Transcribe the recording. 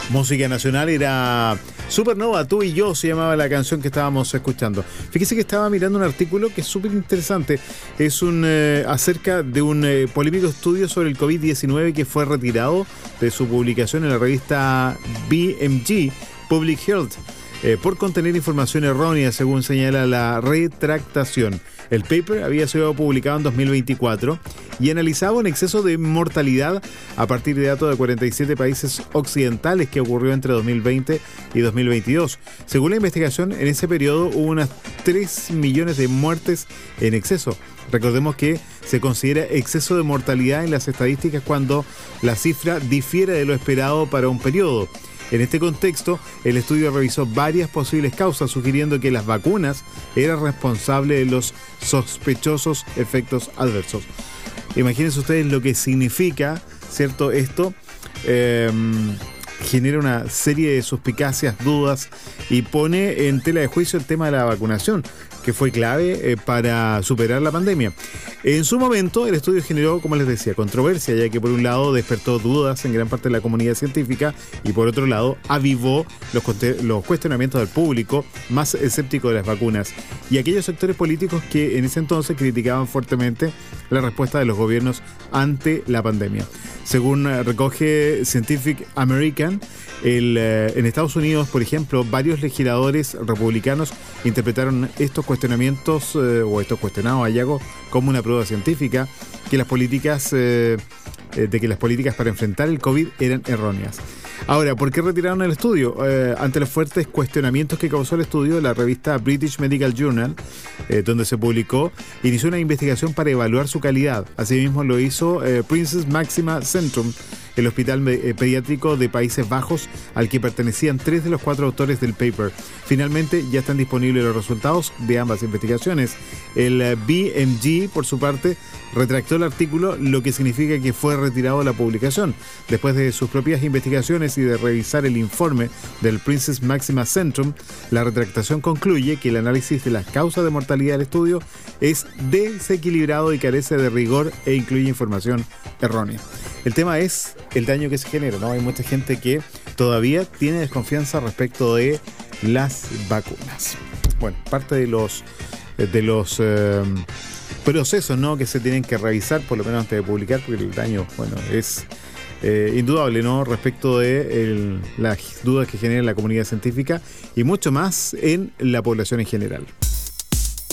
Música nacional era Supernova, Tú y Yo se llamaba la canción que estábamos escuchando. Fíjese que estaba mirando un artículo que es súper interesante. Es acerca de un polémico estudio sobre el COVID-19 que fue retirado de su publicación en la revista BMG, Public Health, por contener información errónea, según señala la retractación. El paper había sido publicado en 2024 y analizaba un exceso de mortalidad a partir de datos de 47 países occidentales que ocurrió entre 2020 y 2022. Según la investigación, en ese periodo hubo unas 3 millones de muertes en exceso. Recordemos que se considera exceso de mortalidad en las estadísticas cuando la cifra difiere de lo esperado para un periodo. En este contexto, el estudio revisó varias posibles causas, sugiriendo que las vacunas eran responsables de los sospechosos efectos adversos. Imagínense ustedes lo que significa, ¿cierto? Esto genera una serie de suspicacias, dudas y pone en tela de juicio el tema de la vacunación, que fue clave para superar la pandemia. En su momento, el estudio generó, como les decía, controversia, ya que por un lado despertó dudas en gran parte de la comunidad científica y por otro lado avivó los cuestionamientos del público más escéptico de las vacunas y aquellos sectores políticos que en ese entonces criticaban fuertemente la respuesta de los gobiernos ante la pandemia. Según recoge Scientific American, en Estados Unidos, por ejemplo, varios legisladores republicanos interpretaron estos cuestionamientos o estos cuestionados hallazgos como una prueba científica que las políticas para enfrentar el COVID eran erróneas. Ahora, ¿por qué retiraron el estudio? Ante los fuertes cuestionamientos que causó el estudio, la revista British Medical Journal, donde se publicó, inició una investigación para evaluar su calidad. Asimismo lo hizo Princess Máxima Centrum, el hospital pediátrico de Países Bajos, al que pertenecían 3 de los 4 autores del paper. Finalmente ya están disponibles los resultados de ambas investigaciones. El BMG, por su parte, retractó el artículo, lo que significa que fue retirado de la publicación. Después de sus propias investigaciones y de revisar el informe del Princess Máxima Centrum, la retractación concluye que el análisis de las causas de mortalidad del estudio es desequilibrado y carece de rigor e incluye información errónea. El tema es el daño que se genera, ¿no? Hay mucha gente que todavía tiene desconfianza respecto de las vacunas. Bueno, parte de los procesos, ¿no?, que se tienen que revisar, por lo menos antes de publicar, porque el daño, bueno, es indudable, ¿no?, respecto de las dudas que genera la comunidad científica y mucho más en la población en general.